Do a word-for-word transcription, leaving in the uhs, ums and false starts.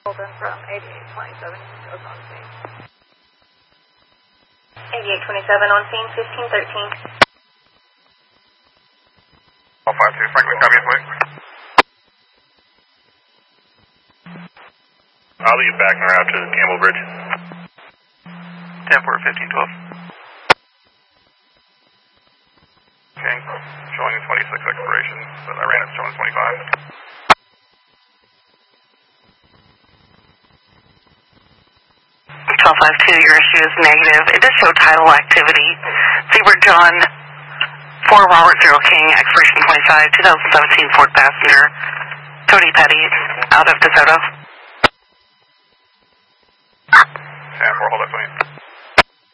Holden from eighty-eight twenty-seven goes on scene. eighty-eight twenty-seven on scene, fifteen thirteen. All five two, Franklin, copy it, please. I'll leave back and route to Campbell Bridge. ten four, fifteen twelve. Okay, showing twenty-six expiration, but I ran it showing twenty-five. twelve five two, your issue is negative. It does show tidal activity. Seabird John, four Robert Zero King, expiration twenty-five, twenty seventeen Ford passenger, Cody Petty, out of DeSoto. ten four, hold up, please.